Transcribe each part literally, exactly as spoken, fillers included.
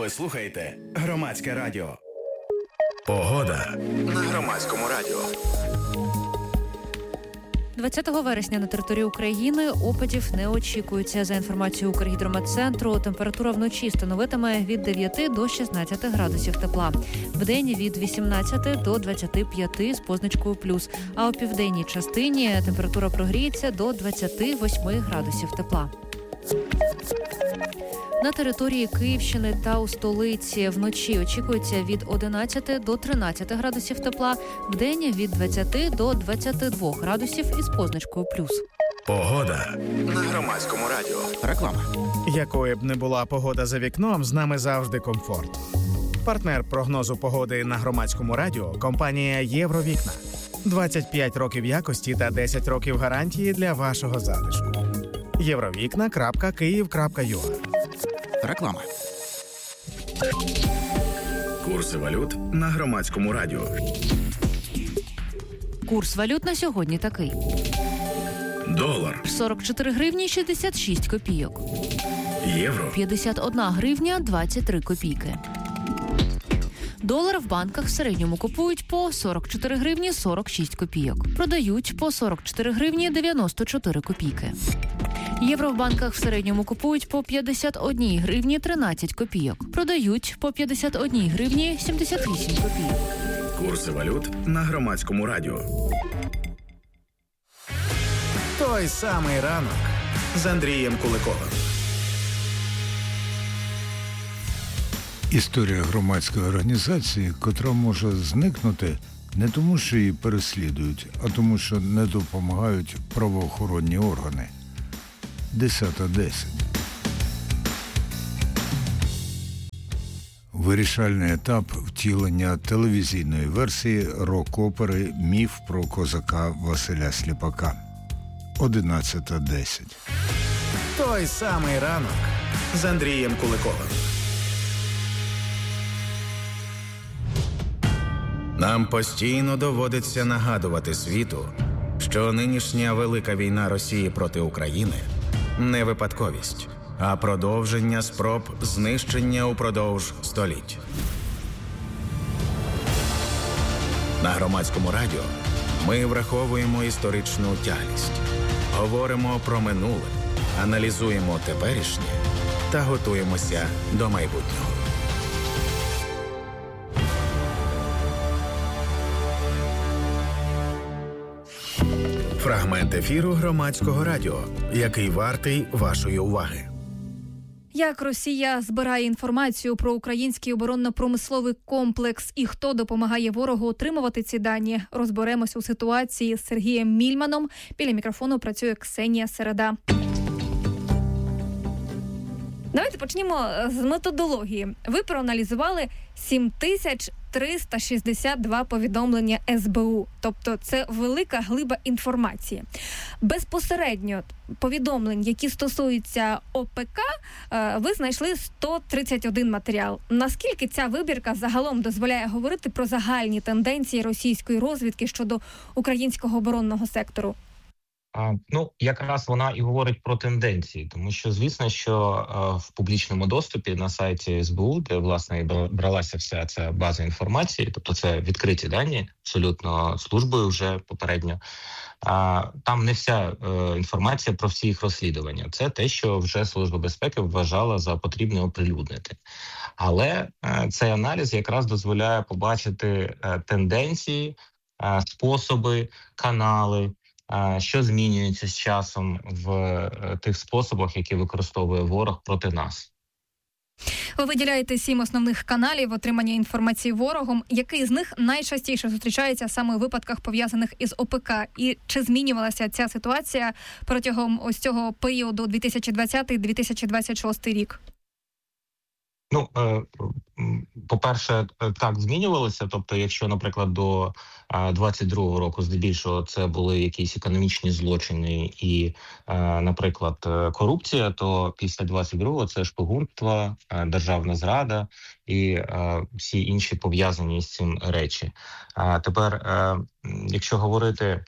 Ви слухаєте Громадське радіо. Погода на Громадському радіо. двадцятого вересня на території України опадів не очікується. За інформацією Укргідрометцентру, температура вночі становитиме від дев'яти до шістнадцяти градусів тепла. Вдень від вісімнадцяти до двадцяти п'яти з позначкою плюс. А у південній частині температура прогріється до двадцяти восьми градусів тепла. На території Київщини та у столиці вночі очікується від одинадцяти до тринадцяти градусів тепла, вдень від двадцяти до двадцяти двох градусів із позначкою плюс. Погода на Громадському радіо. Реклама. Якою б не була погода за вікном, з нами завжди комфорт. Партнер прогнозу погоди на Громадському радіо – компанія «Євровікна». двадцять п'ять років якості та десять років гарантії для вашого затишку. євровікна крапка київ крапка ю а. Реклама. Курси валют на Громадському радіо. Курс валют на сьогодні такий. Долар сорок чотири гривні шістдесят шість копійок. Євро п'ятдесят одна гривня двадцять три копійки. Долар в банках в середньому купують по сорок чотири гривні сорок шість копійок. Продають по сорок чотири гривні дев'яносто чотири копійки. Євро в банках в середньому купують по п'ятдесят одна гривні тринадцять копійок. Продають по п'ятдесят одна гривні сімдесят вісім копійок. Курси валют на Громадському радіо. Той самий ранок з Андрієм Куликовим. Історія громадської організації, котра може зникнути не тому, що її переслідують, а тому, що не допомагають правоохоронні органи. десята десять. Вирішальний етап втілення телевізійної версії рок-опери «Міф про козака Василя Сліпака». одинадцята десять. Той самий ранок з Андрієм Куликовим. Нам постійно доводиться нагадувати світу, що нинішня велика війна Росії проти України не випадковість, а продовження спроб знищення упродовж століть. На Громадському радіо ми враховуємо історичну тяглість, говоримо про минуле, аналізуємо теперішнє та готуємося до майбутнього. Фрагмент ефіру Громадського радіо, який вартий вашої уваги. Як Росія збирає інформацію про український оборонно-промисловий комплекс і хто допомагає ворогу отримувати ці дані, розберемось у ситуації з Сергієм Мільманом. Біля мікрофону працює Ксенія Середа. Давайте почнемо з методології. Ви проаналізували сім тисяч триста шістдесят два повідомлення ес бе у. Тобто це велика глиба інформації. Безпосередньо повідомлень, які стосуються о пе ка, ви знайшли сто тридцять один матеріал. Наскільки ця вибірка загалом дозволяє говорити про загальні тенденції російської розвідки щодо українського оборонного сектору? А, ну, якраз вона і говорить про тенденції, тому що, звісно, що а, в публічному доступі на сайті ес бе у, де, власне, і бралася вся ця база інформації, тобто це відкриті дані, абсолютно службою вже попередньо, а, там не вся а, інформація про всі їх розслідування. Це те, що вже Служба безпеки вважала за потрібне оприлюднити. Але а, цей аналіз якраз дозволяє побачити а, тенденції, а, способи, канали, що змінюється з часом в тих способах, які використовує ворог проти нас. Ви виділяєте сім основних каналів отримання інформації ворогом. Який з них найчастіше зустрічається саме у випадках, пов'язаних із о пе ка? І чи змінювалася ця ситуація протягом ось цього періоду дві тисячі двадцятий - дві тисячі двадцять шостий рік? Ну, по-перше, так, змінювалося. Тобто, якщо, наприклад, до двадцять другого року здебільшого це були якісь економічні злочини і, наприклад, корупція, то після двадцять другого це шпигунство, державна зрада і всі інші пов'язані з цим речі. А тепер, якщо говорити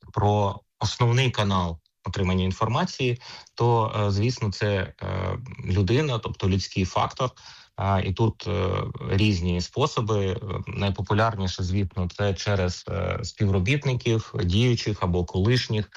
про основний канал отримання інформації, то, звісно, це людина, тобто людський фактор. І тут різні способи. Найпопулярніше, звісно, це через співробітників, діючих або колишніх.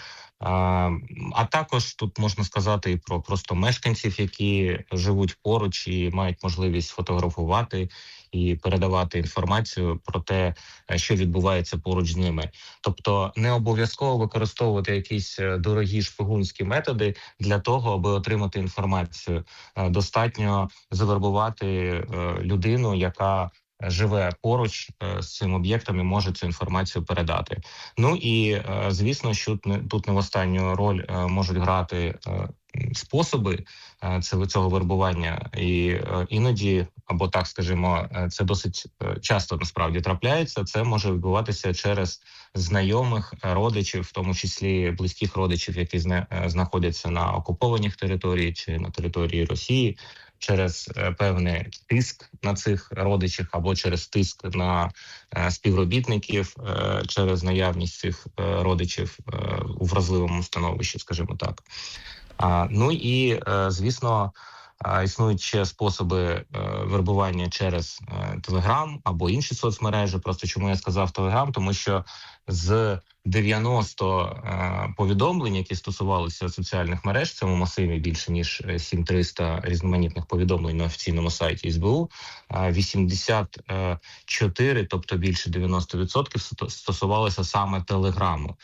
А також тут можна сказати і про просто мешканців, які живуть поруч і мають можливість фотографувати і передавати інформацію про те, що відбувається поруч з ними. Тобто не обов'язково використовувати якісь дорогі шпигунські методи для того, аби отримати інформацію. Достатньо завербувати людину, яка живе поруч з цим об'єктом і може цю інформацію передати. Ну і, звісно, що тут не в останню роль можуть грати способи цього вербування. І іноді, або так скажімо, це досить часто насправді трапляється, це може відбуватися через знайомих, родичів, в тому числі близьких родичів, які знаходяться на окупованих територіях чи на території Росії, через певний тиск на цих родичів або через тиск на співробітників, через наявність цих родичів у вразливому становищі, скажімо так. Ну і, звісно, існують ще способи вербування через Телеграм або інші соцмережі. Просто чому я сказав Телеграм? Тому що з дев'яносто повідомлень, які стосувалися соціальних мереж, в цьому масиві більше ніж сім тисяч триста різноманітних повідомлень на офіційному сайті ес бе у, вісімдесят чотири, тобто більше дев'яносто відсотків, стосувалися саме Телеграму.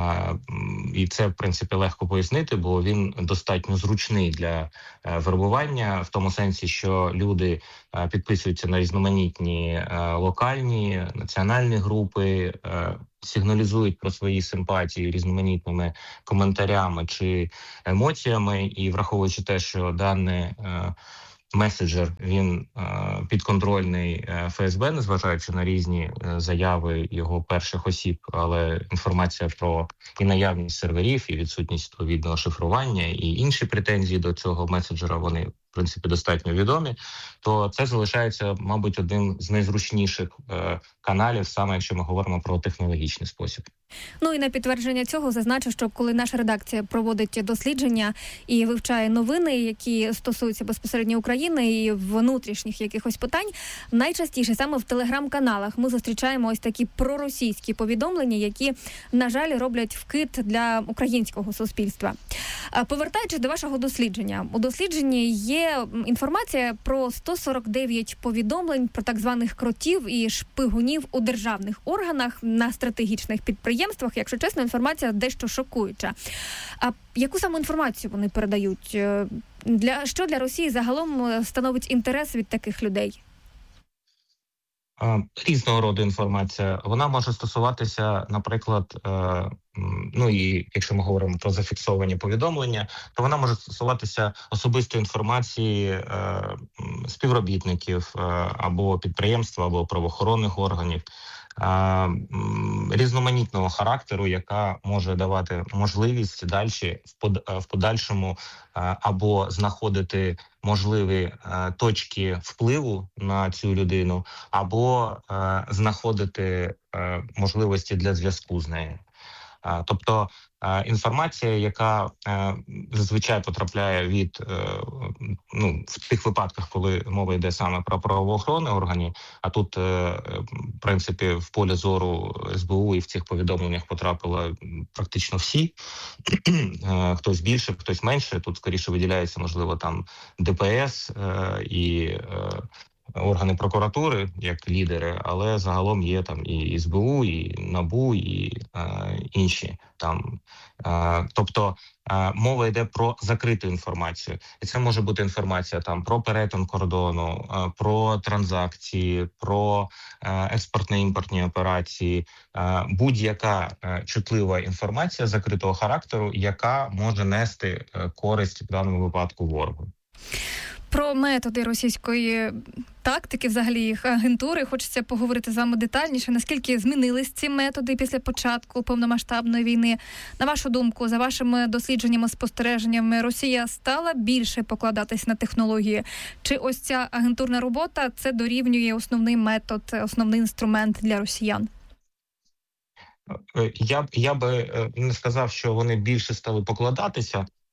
І це, в принципі, легко пояснити, бо він достатньо зручний для вербування, в тому сенсі, що люди підписуються на різноманітні локальні, національні групи, сигналізують про свої симпатії різноманітними коментарями чи емоціями, і враховуючи те, що даний е, меседжер, він е, підконтрольний е, еф ес бе, незважаючи на різні е, заяви його перших осіб, але інформація про і наявність серверів, і відсутність відповідного шифрування, і інші претензії до цього меседжера, вони в принципі достатньо відомі, то це залишається, мабуть, одним з найзручніших е, каналів, саме якщо ми говоримо про технологічний спосіб. Ну і на підтвердження цього зазначу, що коли наша редакція проводить дослідження і вивчає новини, які стосуються безпосередньо України і внутрішніх якихось питань, найчастіше саме в телеграм-каналах ми зустрічаємо ось такі проросійські повідомлення, які, на жаль, роблять вкид для українського суспільства. Повертаючись до вашого дослідження, у дослідженні є інформація про сто сорок дев'ять повідомлень про так званих кротів і шпигунів у державних органах на стратегічних підприємствах. Якщо чесно, інформація дещо шокуюча. А яку саме інформацію вони передають? Для що для Росії загалом становить інтерес від таких людей? Різного роду інформація. Вона може стосуватися, наприклад, ну і якщо ми говоримо про зафіксовані повідомлення, то вона може стосуватися особистої інформації співробітників або підприємства, або правоохоронних органів, різноманітного характеру, яка може давати можливість далі в подальшому або знаходити можливі точки впливу на цю людину, або знаходити можливості для зв'язку з нею. Тобто інформація, яка зазвичай потрапляє від, ну, в тих випадках, коли мова йде саме про правоохоронні органи, а тут, в принципі, в поле зору ес бе у і в цих повідомленнях потрапили практично всі, хтось більше, хтось менше, тут скоріше виділяється, можливо, там де пе ес і органи прокуратури як лідери, але загалом є там і ес бе у, і НАБУ, і е, інші там. Е, тобто е, мова йде про закриту інформацію. І це може бути інформація там про перетин кордону, е, про транзакції, про е, експортно-імпортні операції, е, будь-яка е, чутлива інформація закритого характеру, яка може нести е, користь в даному випадку ворогу. Про методи російської тактики, взагалі їх агентури, хочеться поговорити з вами детальніше. Наскільки змінились ці методи після початку повномасштабної війни? На вашу думку, за вашими дослідженнями, спостереженнями, Росія стала більше покладатись на технології? Чи ось ця агентурна робота – це дорівнює основний метод, основний інструмент для росіян? Я б, я би не сказав, що вони більше стали покладатися,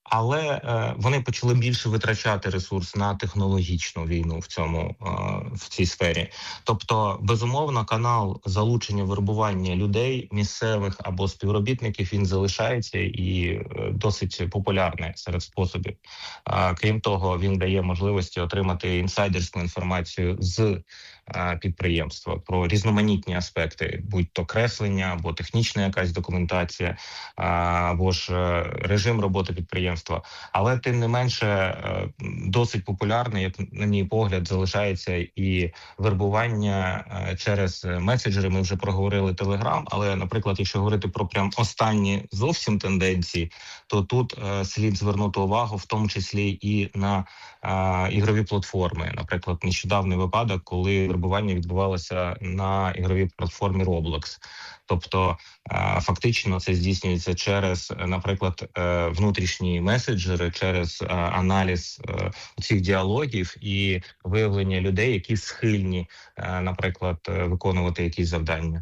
Але е, вони почали більше витрачати ресурс на технологічну війну в цьому е, в цій сфері. Тобто, безумовно, канал залучення вербування людей місцевих або співробітників він залишається і е, досить популярний серед способів. Е, крім того, він дає можливості отримати інсайдерську інформацію з е, підприємства про різноманітні аспекти, будь-то креслення або технічна якась документація, е, або ж е, режим роботи підприємства. Але, тим не менше, досить популярний, як на мій погляд, залишається і вербування через меседжери. Ми вже проговорили Telegram, але, наприклад, якщо говорити про прям останні зовсім тенденції, то тут слід звернути увагу в тому числі і на ігрові платформи. Наприклад, нещодавний випадок, коли вербування відбувалося на ігровій платформі Roblox. Тобто, фактично це здійснюється через, наприклад, внутрішні меседжери, через аналіз цих діалогів і виявлення людей, які схильні, наприклад, виконувати якісь завдання.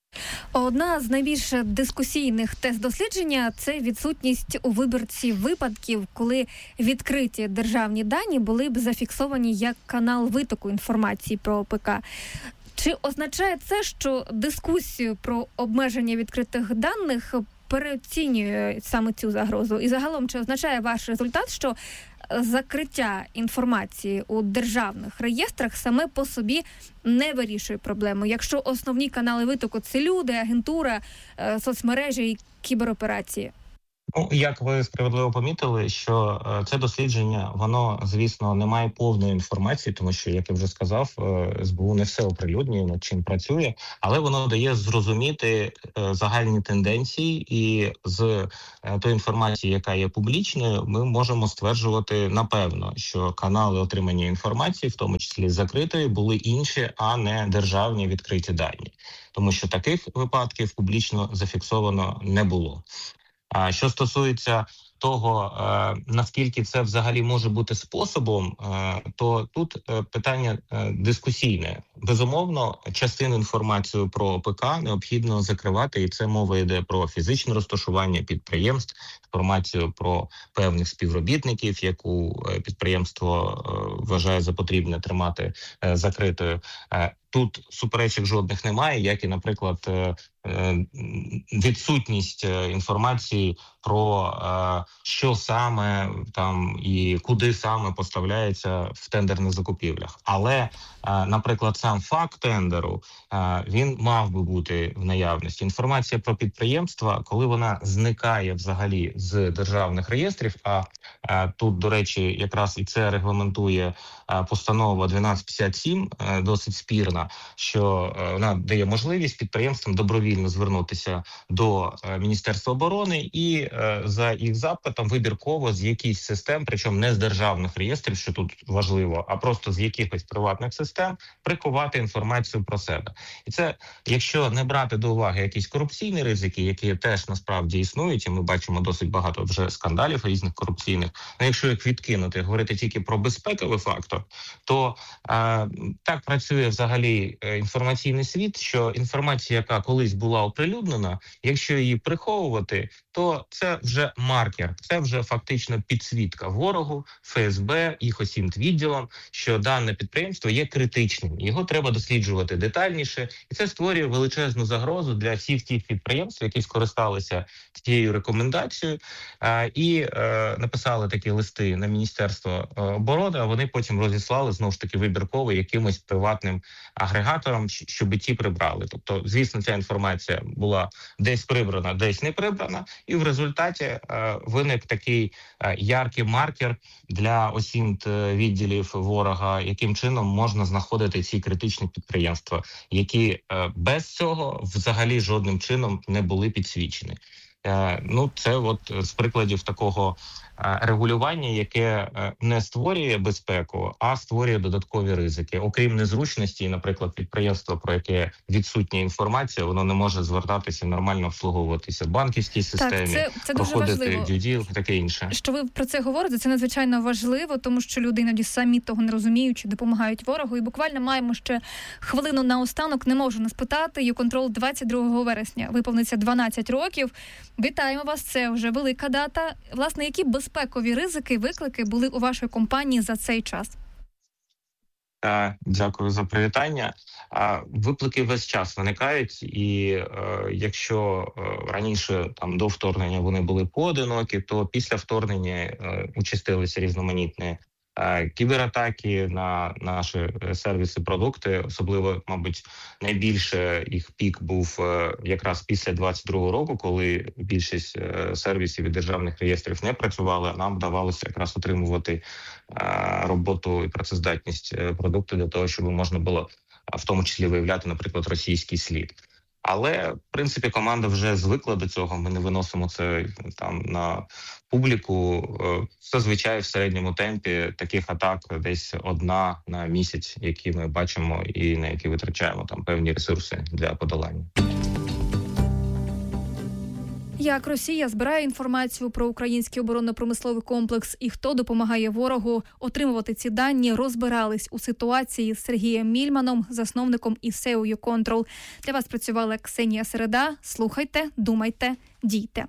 Одна з найбільш дискусійних тест дослідження – це відсутність у виборці випадків, коли відкриті державні дані були б зафіксовані як канал витоку інформації про ОПК. Чи означає це, що дискусію про обмеження відкритих даних переоцінює саме цю загрозу? І загалом, чи означає ваш результат, що закриття інформації у державних реєстрах саме по собі не вирішує проблему, якщо основні канали витоку – це люди, агентура, соцмережі і кібероперації? Ну, як ви справедливо помітили, що е, це дослідження, воно, звісно, не має повної інформації, тому що, як я вже сказав, е, ес бе у не все оприлюднює, над чим працює, але воно дає зрозуміти е, загальні тенденції, і з е, тої інформації, яка є публічною, ми можемо стверджувати напевно, що канали отримання інформації, в тому числі закритої, були інші, а не державні відкриті дані. Тому що таких випадків публічно зафіксовано не було. А що стосується того, е, наскільки це взагалі може бути способом, е, то тут е, питання е, дискусійне. Безумовно, частину інформації про ОПК необхідно закривати, і це мова йде про фізичне розташування підприємств, інформацію про певних співробітників, яку е, підприємство е, вважає за потрібне тримати е, закритою. Е, Тут суперечок жодних немає, як і, наприклад, відсутність інформації про що саме там і куди саме поставляється в тендерних закупівлях. Але, наприклад, сам факт тендеру, він мав би бути в наявності. Інформація про підприємства, коли вона зникає взагалі з державних реєстрів, а тут, до речі, якраз і це регламентує постанова дванадцять п'ятдесят сім, досить спірна, що вона дає можливість підприємствам добровільно звернутися до Міністерства оборони і за їх запитом вибірково з якихось систем, причому не з державних реєстрів, що тут важливо, а просто з якихось приватних систем, приховати інформацію про себе. І це, якщо не брати до уваги якісь корупційні ризики, які теж насправді існують, і ми бачимо досить багато вже скандалів різних корупційних, але якщо їх відкинути, говорити тільки про безпековий фактор, то а, так працює взагалі інформаційний світ, що інформація, яка колись була оприлюднена, якщо її приховувати, то це вже маркер, це вже фактично підсвітка ворогу, еф ес бе, їх осінт-відділом, що дане підприємство є критичним. Його треба досліджувати детальніше, і це створює величезну загрозу для всіх тих підприємств, які скористалися цією рекомендацією і написали такі листи на Міністерство оборони, а вони потім розіслали, знову ж таки, вибірково якимось приватним агрегаторам, щоб ті прибрали. Тобто, звісно, ця інформація була десь прибрана, десь не прибрана, і в результаті е, виник такий е, яркий маркер для осінт відділів ворога, яким чином можна знаходити ці критичні підприємства, які е, без цього взагалі жодним чином не були підсвічені. Е, ну, це от з прикладів такого регулювання, яке не створює безпеку, а створює додаткові ризики. Окрім незручності, наприклад, підприємство, про яке відсутня інформація, воно не може звертатися, нормально обслуговуватися в банківській системі, так, це, це проходити дюділ і таке інше. Що ви про це говорите, це надзвичайно важливо, тому що люди іноді самі того не розуміючи, допомагають ворогу. І буквально маємо ще хвилину наостанок. Не можу не спитати. YouControl двадцять другого вересня виповниться дванадцять років. Вітаємо вас, це вже велика дата. Власне, які безпекові ризики, виклики були у вашої компанії за цей час? Дякую за привітання. Виклики весь час виникають, і е, якщо е, раніше там до вторгнення вони були поодинокі, то після вторгнення е, участилися різноманітні е, кібератаки на наші сервіси, продукти. Особливо, мабуть, найбільше їх пік був е, якраз після двадцять другого року, коли більшість е, сервісів і державних реєстрів не працювали, а нам вдавалося якраз отримувати роботу і працездатність продукту для того, щоб можна було в тому числі виявляти, наприклад, російський слід. Але, в принципі, команда вже звикла до цього, ми не виносимо це там на публіку. Зазвичай в середньому темпі таких атак десь одна на місяць, які ми бачимо і на які витрачаємо там певні ресурси для подолання. Як Росія збирає інформацію про український оборонно-промисловий комплекс і хто допомагає ворогу отримувати ці дані, розбирались у ситуації з Сергієм Мільманом, засновником і сео YouControl. Для вас працювала Ксенія Середа. Слухайте, думайте, дійте.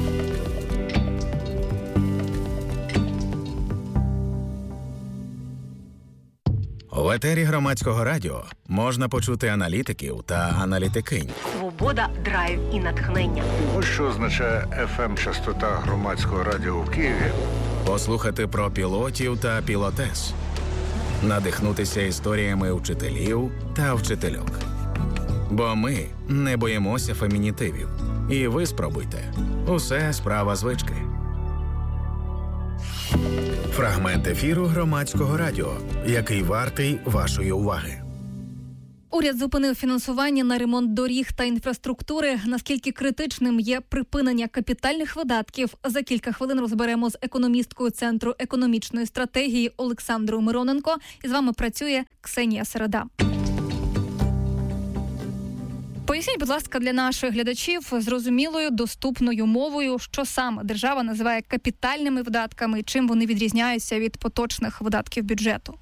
В етері Громадського радіо можна почути аналітиків та аналітикинь. Свобода, драйв і натхнення. Ось що означає еф ем-частота Громадського радіо в Києві. Послухати про пілотів та пілотес. Надихнутися історіями вчителів та вчительок. Бо ми не боїмося фемінітивів. І ви спробуйте. Усе справа звички. Фрагмент ефіру Громадського радіо, який вартий вашої уваги. Уряд зупинив фінансування на ремонт доріг та інфраструктури. Наскільки критичним є припинення капітальних видатків? За кілька хвилин розберемо з економісткою Центру економічної стратегії Олександрою Мироненко. І з вами працює Ксенія Середа. Поясніть, будь ласка, для наших глядачів зрозумілою, доступною мовою, що саме держава називає капітальними видатками, чим вони відрізняються від поточних видатків бюджету.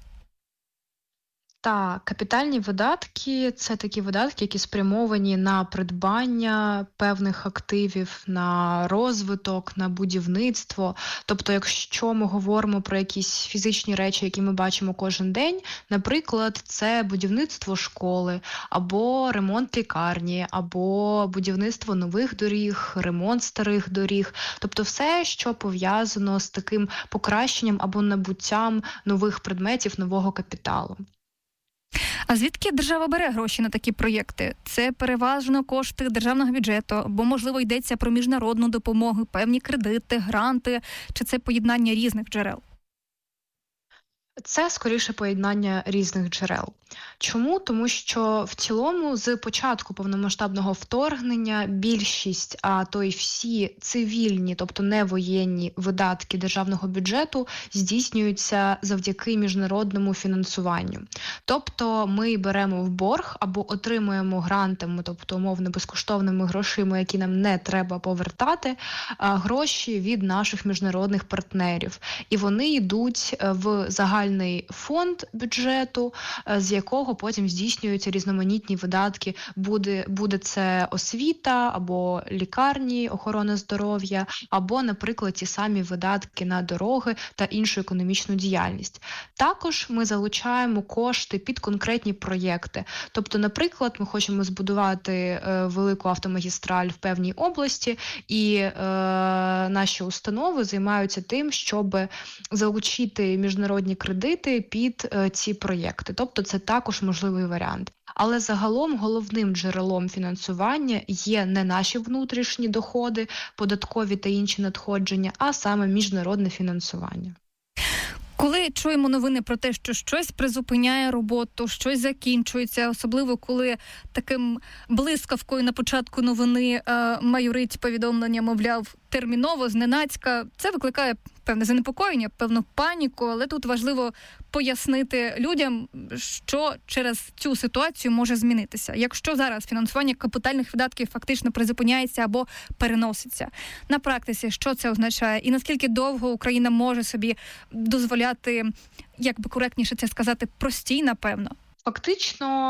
Так, капітальні видатки – це такі видатки, які спрямовані на придбання певних активів, на розвиток, на будівництво. Тобто, якщо ми говоримо про якісь фізичні речі, які ми бачимо кожен день, наприклад, це будівництво школи, або ремонт лікарні, або будівництво нових доріг, ремонт старих доріг. Тобто все, що пов'язано з таким покращенням або набуттям нових предметів, нового капіталу. А звідки держава бере гроші на такі проєкти? Це переважно кошти державного бюджету, бо, можливо, йдеться про міжнародну допомогу, певні кредити, гранти, чи це поєднання різних джерел? Це, скоріше, поєднання різних джерел. Чому? Тому що в цілому з початку повномасштабного вторгнення більшість, а то й всі цивільні, тобто не воєнні видатки державного бюджету здійснюються завдяки міжнародному фінансуванню. Тобто ми беремо в борг або отримуємо грантами, тобто умовно безкоштовними грошима, які нам не треба повертати, гроші від наших міжнародних партнерів. І вони йдуть в загальний фонд бюджету, з якого потім здійснюються різноманітні видатки. Буде, буде це освіта, або лікарні, охорона здоров'я, або, наприклад, ті самі видатки на дороги та іншу економічну діяльність. Також ми залучаємо кошти під конкретні проєкти. Тобто, наприклад, ми хочемо збудувати е, велику автомагістраль в певній області, і е, наші установи займаються тим, щоб залучити міжнародні кредити під е, ці проєкти. Тобто, це також можливий варіант. Але загалом головним джерелом фінансування є не наші внутрішні доходи, податкові та інші надходження, а саме міжнародне фінансування. Коли чуємо новини про те, що щось призупиняє роботу, щось закінчується, особливо коли таким блискавкою на початку новини е, майорить повідомлення, мовляв, терміново, зненацька, це викликає певне занепокоєння, певну паніку, але тут важливо пояснити людям, що через цю ситуацію може змінитися. Якщо зараз фінансування капітальних видатків фактично призупиняється або переноситься. На практиці, що це означає? І наскільки довго Україна може собі дозволяти, як би коректніше це сказати, простій, напевно? Фактично,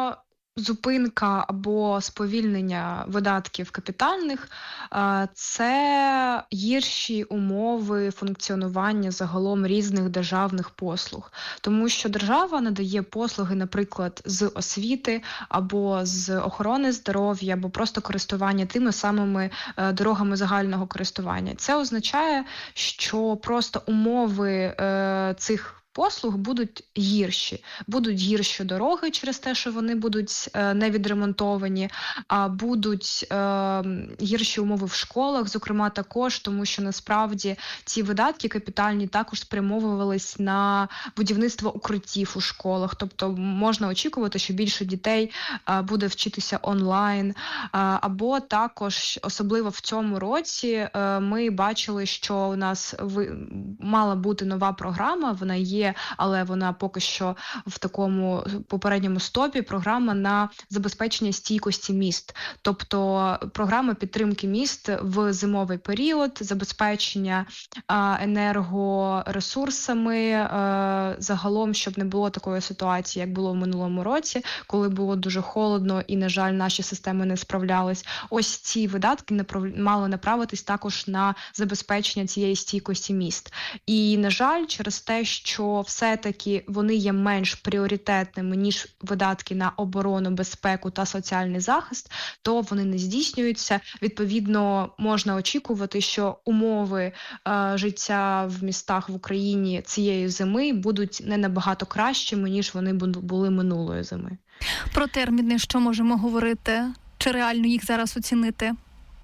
зупинка або сповільнення видатків капітальних е, – це гірші умови функціонування загалом різних державних послуг. Тому що держава надає послуги, наприклад, з освіти або з охорони здоров'я, або просто користування тими самими е, дорогами загального користування. Це означає, що просто умови е, цих послуг будуть гірші. Будуть гірші дороги через те, що вони будуть е, не відремонтовані, а будуть е, гірші умови в школах, зокрема також, тому що насправді ці видатки капітальні також спрямовувались на будівництво укриттів у школах. Тобто можна очікувати, що більше дітей е, буде вчитися онлайн. Е, або також, особливо в цьому році, е, ми бачили, що у нас ви, мала бути нова програма, вона є, але вона поки що в такому попередньому стопі, програма на забезпечення стійкості міст. Тобто програма підтримки міст в зимовий період, забезпечення а, енергоресурсами, а, загалом, щоб не було такої ситуації, як було в минулому році, коли було дуже холодно і, на жаль, наші системи не справлялись. Ось ці видатки направ... мали направитись також на забезпечення цієї стійкості міст. І, на жаль, через те, що все-таки вони є менш пріоритетними, ніж видатки на оборону, безпеку та соціальний захист, то вони не здійснюються. Відповідно, можна очікувати, що умови е, життя в містах в Україні цієї зими будуть не набагато кращими, ніж вони були минулої зими. Про терміни що можемо говорити? Чи реально їх зараз оцінити?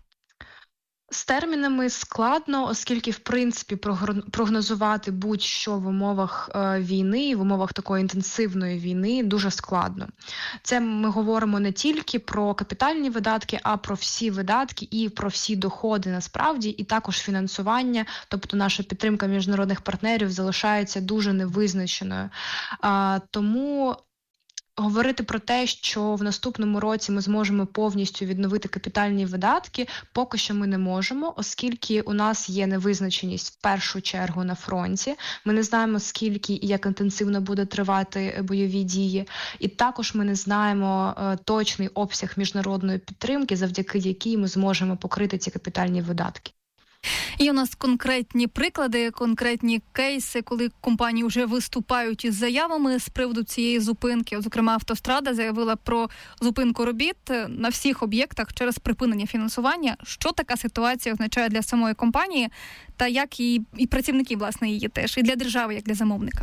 З термінами складно, оскільки, в принципі, прогнозувати будь-що в умовах е, війни, в умовах такої інтенсивної війни дуже складно. Це ми говоримо не тільки про капітальні видатки, а про всі видатки і про всі доходи насправді, і також фінансування, тобто наша підтримка міжнародних партнерів залишається дуже невизначеною. А, тому говорити про те, що в наступному році ми зможемо повністю відновити капітальні видатки, поки що ми не можемо, оскільки у нас є невизначеність в першу чергу на фронті. Ми не знаємо, скільки і як інтенсивно буде тривати бойові дії. І також ми не знаємо е, точний обсяг міжнародної підтримки, завдяки якій ми зможемо покрити ці капітальні видатки. Є у нас конкретні приклади, конкретні кейси, коли компанії вже виступають із заявами з приводу цієї зупинки. Зокрема, «Автострада» заявила про зупинку робіт на всіх об'єктах через припинення фінансування. Що така ситуація означає для самої компанії та як і, і працівників, власне, її теж, і для держави, як для замовника?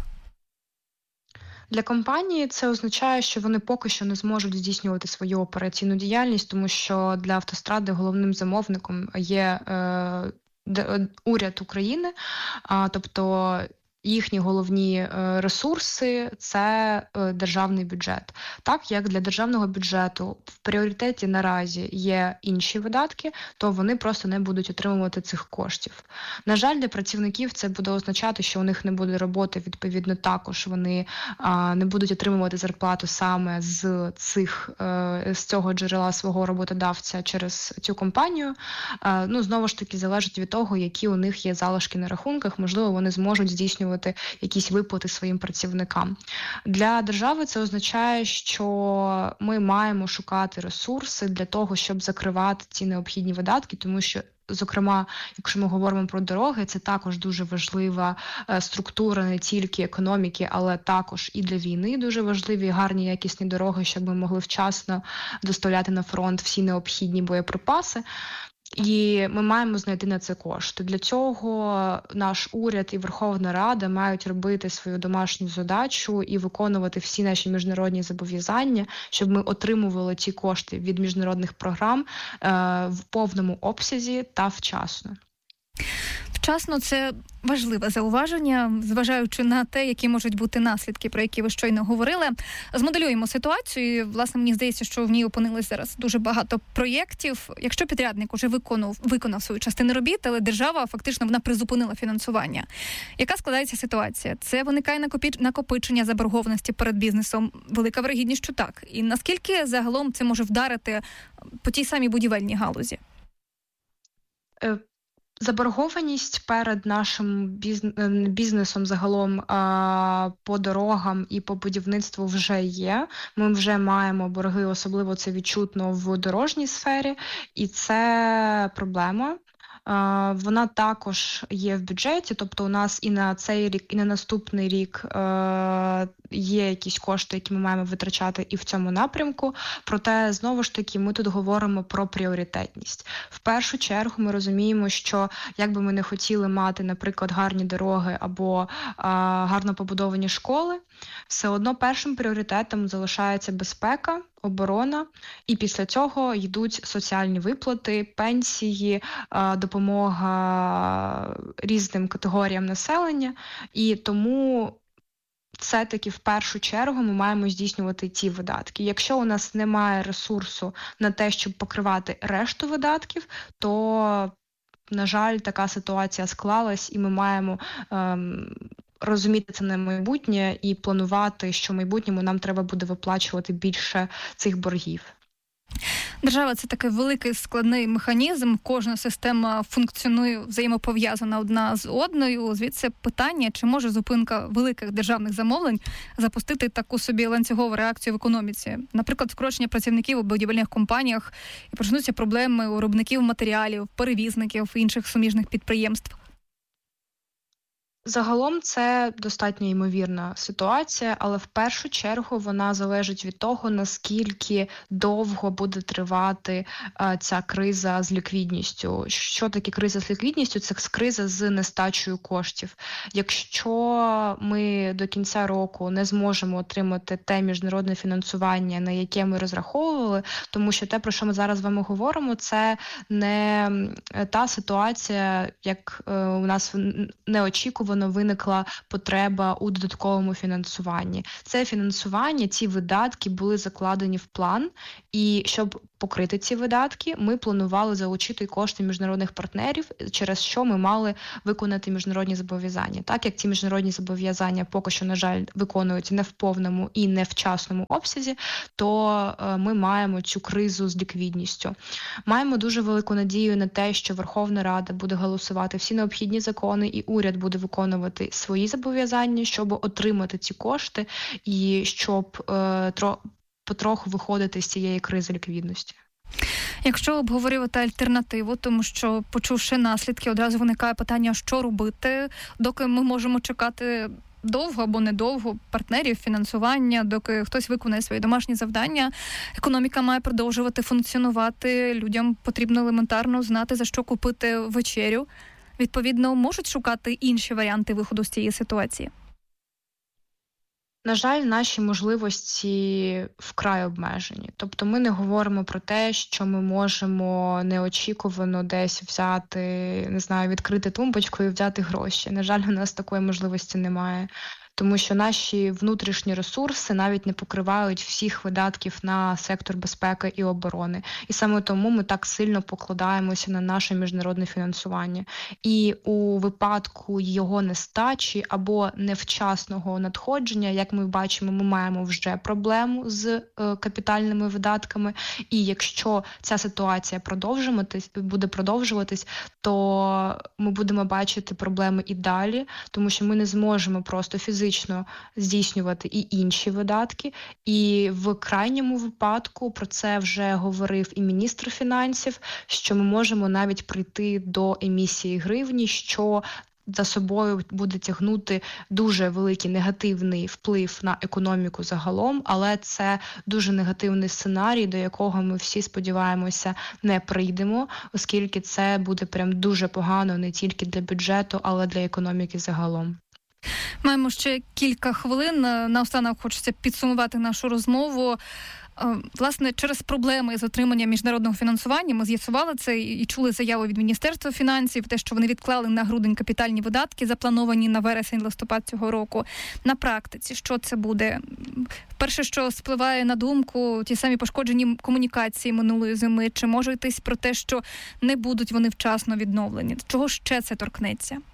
Для компанії це означає, що вони поки що не зможуть здійснювати свою операційну діяльність, тому що для «Автостради» головним замовником є е, уряд України, а, тобто їхні головні ресурси – це державний бюджет. Так, як для державного бюджету в пріоритеті наразі є інші видатки, то вони просто не будуть отримувати цих коштів. На жаль, для працівників це буде означати, що у них не буде роботи, відповідно також вони а, не будуть отримувати зарплату саме з цих, з цього джерела свого роботодавця через цю компанію. А, ну, знову ж таки, залежить від того, які у них є залишки на рахунках, можливо, вони зможуть здійснювати якісь виплати своїм працівникам. Для держави це означає, що ми маємо шукати ресурси для того, щоб закривати ці необхідні видатки, тому що, зокрема, якщо ми говоримо про дороги, це також дуже важлива структура не тільки економіки, але також і для війни дуже важливі гарні якісні дороги, щоб ми могли вчасно доставляти на фронт всі необхідні боєприпаси. І ми маємо знайти на це кошти. Для цього наш уряд і Верховна Рада мають робити свою домашню задачу і виконувати всі наші міжнародні зобов'язання, щоб ми отримували ті кошти від міжнародних програм е, в повному обсязі та вчасно. Вчасно – це важливе зауваження, зважаючи на те, які можуть бути наслідки, про які ви щойно говорили. Змоделюємо ситуацію. І, власне, мені здається, що в ній опинилось зараз дуже багато проєктів. Якщо підрядник уже виконав, виконав свою частину робіт, але держава фактично вона призупинила фінансування. Яка складається ситуація? Це виникає накопичення заборгованості перед бізнесом. Велика вирогідність, що так. І наскільки загалом це може вдарити по тій самій будівельній галузі? Заборгованість перед нашим бізнесом загалом по дорогам і по будівництву вже є. Ми вже маємо борги, особливо це відчутно в дорожній сфері, і це проблема. Вона також є в бюджеті, тобто у нас і на цей рік, і на наступний рік є якісь кошти, які ми маємо витрачати і в цьому напрямку. Проте, знову ж таки, ми тут говоримо про пріоритетність. В першу чергу ми розуміємо, що як би ми не хотіли мати, наприклад, гарні дороги або а, гарно побудовані школи, все одно першим пріоритетом залишається безпека, оборона, і після цього йдуть соціальні виплати, пенсії, допомога різним категоріям населення, і тому все-таки в першу чергу ми маємо здійснювати ці видатки. Якщо у нас немає ресурсу на те, щоб покривати решту видатків, то, на жаль, така ситуація склалась, і ми маємо ем, розуміти це на майбутнє і планувати, що в майбутньому нам треба буде виплачувати більше цих боргів. Держава – це такий великий складний механізм, кожна система функціонує взаємопов'язана одна з одною. Звідси питання, чи може зупинка великих державних замовлень запустити таку собі ланцюгову реакцію в економіці. Наприклад, скорочення працівників у будівельних компаніях, і почнуться проблеми у виробників матеріалів, перевізників, інших суміжних підприємств. Загалом це достатньо ймовірна ситуація, але в першу чергу вона залежить від того, наскільки довго буде тривати а, ця криза з ліквідністю. Що таке криза з ліквідністю? Це криза з нестачею коштів. Якщо ми до кінця року не зможемо отримати те міжнародне фінансування, на яке ми розраховували, тому що те, про що ми зараз з вами говоримо, це не та ситуація, як е, у нас неочікувано виникла потреба у додатковому фінансуванні. Це фінансування, ці видатки були закладені в план, і щоб покрити ці видатки, ми планували залучити кошти міжнародних партнерів, через що ми мали виконати міжнародні зобов'язання. Так як ці міжнародні зобов'язання поки що, на жаль, виконуються не в повному і не в часному обсязі, то ми маємо цю кризу з ліквідністю. Маємо дуже велику надію на те, що Верховна Рада буде голосувати всі необхідні закони і уряд буде виконувати свої зобов'язання, щоб отримати ці кошти і щоб е, тро, потроху виходити з цієї кризи ліквідності. Якщо обговорювати альтернативу, тому що, почувши наслідки, одразу виникає питання, що робити, доки ми можемо чекати довго або недовго партнерів, фінансування, доки хтось виконає свої домашні завдання. Економіка має продовжувати функціонувати, людям потрібно елементарно знати, за що купити вечерю. Відповідно, можуть шукати інші варіанти виходу з цієї ситуації? На жаль, наші можливості вкрай обмежені. Тобто ми не говоримо про те, що ми можемо неочікувано десь взяти, не знаю, відкрити тумбочку і взяти гроші. На жаль, у нас такої можливості немає. Тому що наші внутрішні ресурси навіть не покривають всіх видатків на сектор безпеки і оборони. І саме тому ми так сильно покладаємося на наше міжнародне фінансування. І у випадку його нестачі або невчасного надходження, як ми бачимо, ми маємо вже проблему з е, капітальними видатками. І якщо ця ситуація продовжуватись, буде продовжуватись, то ми будемо бачити проблеми і далі, тому що ми не зможемо просто фізично фізично здійснювати і інші видатки. І в крайньому випадку про це вже говорив і міністр фінансів, що ми можемо навіть прийти до емісії гривні, що за собою буде тягнути дуже великий негативний вплив на економіку загалом, але це дуже негативний сценарій, до якого ми всі, сподіваємося, не прийдемо, оскільки це буде прям дуже погано не тільки для бюджету, але для економіки загалом. Маємо ще кілька хвилин. Наостанок хочеться підсумувати нашу розмову. Власне, через проблеми з отриманням міжнародного фінансування ми з'ясували це і чули заяву від Міністерства фінансів, те, що вони відклали на грудень капітальні видатки, заплановані на вересень-листопад цього року. На практиці, що це буде? Перше, що спливає на думку, ті самі пошкоджені комунікації минулої зими, чи може йтись про те, що не будуть вони вчасно відновлені? Чого ще це торкнеться?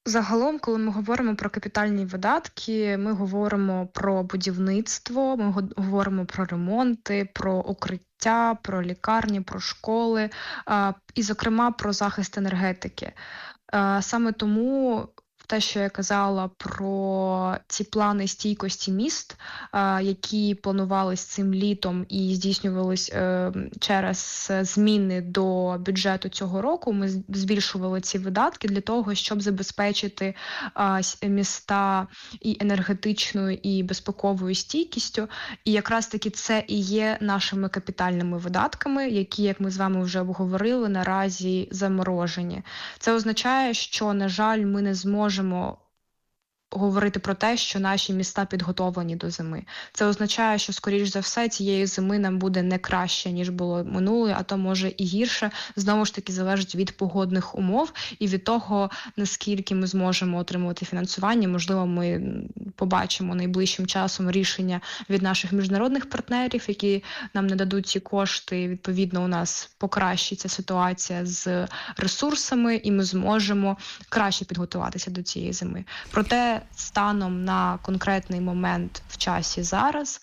Загалом, коли ми говоримо про капітальні видатки, ми говоримо про будівництво, ми говоримо про ремонти, про укриття, про лікарні, про школи і, зокрема, про захист енергетики. Саме тому те, що я казала про ці плани стійкості міст, які планувалися цим літом і здійснювались через зміни до бюджету цього року, ми збільшували ці видатки для того, щоб забезпечити міста і енергетичною, і безпековою стійкістю. І якраз таки це і є нашими капітальними видатками, які, як ми з вами вже обговорили, наразі заморожені. Це означає, що, на жаль, ми не зможемо Можемо говорити про те, що наші міста підготовлені до зими. Це означає, що, скоріш за все, цієї зими нам буде не краще, ніж було минулої, а то, може, і гірше. Знову ж таки, залежить від погодних умов і від того, наскільки ми зможемо отримувати фінансування. Можливо, ми побачимо найближчим часом рішення від наших міжнародних партнерів, які нам нададуть ці кошти. Відповідно, у нас покращиться ситуація з ресурсами, і ми зможемо краще підготуватися до цієї зими. Проте, станом на конкретний момент в часі зараз,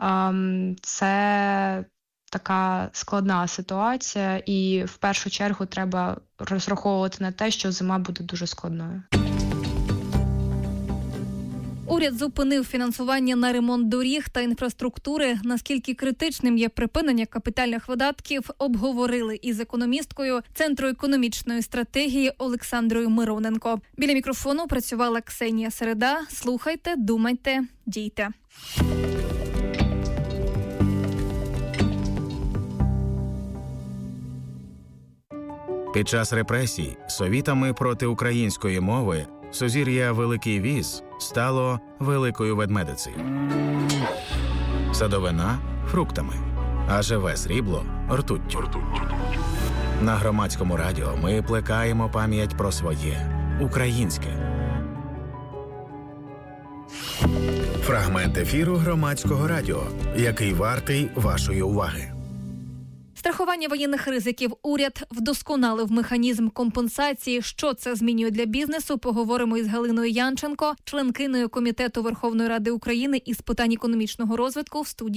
це така складна ситуація, і в першу чергу треба розраховувати на те, що зима буде дуже складною. Уряд зупинив фінансування на ремонт доріг та інфраструктури. Наскільки критичним є припинення капітальних видатків, обговорили із економісткою Центру економічної стратегії Олександрою Мироненко. Біля мікрофону працювала Ксенія Середа. Слухайте, думайте, дійте. Під час репресій совітами проти української мови сузір'я Великий Віз стало Великою Ведмедицею. Садовина – фруктами, а живе срібло – ртуттю. На Громадському радіо ми плекаємо пам'ять про своє – українське. Фрагмент ефіру Громадського радіо, який вартий вашої уваги. Страхування воєнних ризиків. Уряд вдосконалив механізм компенсації. Що це змінює для бізнесу? Поговоримо із Галиною Янченко, членкиною Комітету Верховної Ради України із питань економічного розвитку в студії